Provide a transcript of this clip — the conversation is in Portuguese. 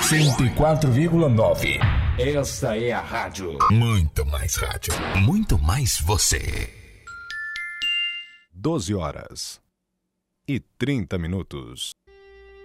104,9. Esta é a rádio. Muito mais rádio. Muito mais você. 12 horas e 30 minutos.